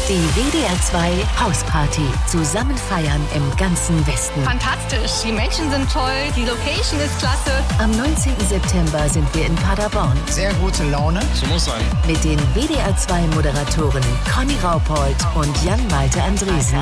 Die WDR 2 Hausparty. Zusammen feiern im ganzen Westen. Fantastisch. Die Menschen sind toll. Die Location ist klasse. Am 19. September sind wir in Paderborn. Sehr gute Laune. So muss sein. Mit den WDR 2 Moderatoren Conny Raupold und Jan-Malte Andresen.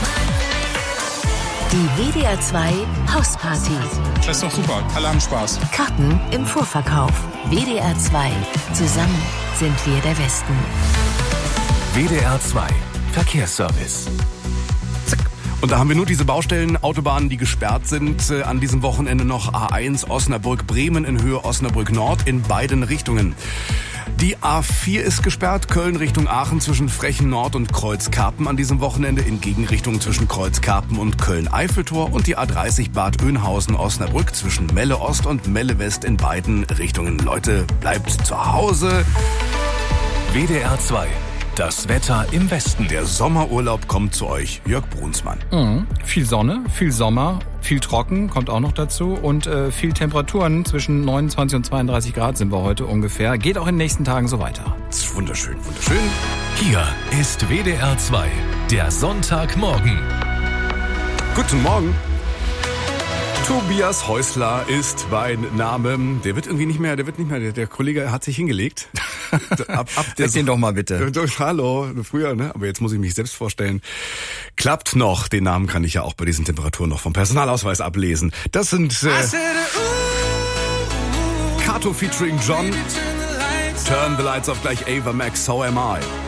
Die WDR 2 Hausparty. Das ist doch super. Alle haben Spaß. Karten im Vorverkauf. WDR 2. Zusammen sind wir der Westen. WDR 2 Verkehrsservice. Zack. Und da haben wir nur diese Baustellen, Autobahnen, die gesperrt sind. An diesem Wochenende noch A1 Osnabrück-Bremen in Höhe Osnabrück-Nord in beiden Richtungen. Die A4 ist gesperrt, Köln Richtung Aachen zwischen Frechen Nord und Kreuzkarpen an diesem Wochenende, in Gegenrichtung zwischen Kreuzkarpen und Köln-Eiffeltor, und die A30 Bad Oeynhausen-Osnabrück zwischen Melle Ost und Melle West in beiden Richtungen. Leute, bleibt zu Hause. WDR 2. Das Wetter im Westen. Der Sommerurlaub kommt zu euch. Jörg Brunsmann. Viel Sonne, viel Sommer, viel trocken, kommt auch noch dazu. Und viel Temperaturen, zwischen 29 und 32 Grad sind wir heute ungefähr. Geht auch in den nächsten Tagen so weiter. Das ist wunderschön, wunderschön. Hier ist WDR 2. Der Sonntagmorgen. Guten Morgen. Tobias Häusler ist mein Name. Der wird nicht mehr, der Kollege hat sich hingelegt. Sag den doch mal bitte. Hallo, früher, ne? Aber jetzt muss ich mich selbst vorstellen. Klappt noch. Den Namen kann ich ja auch bei diesen Temperaturen noch vom Personalausweis ablesen. Das sind Kato featuring John. Turn the lights off gleich Ava Max, So Am I.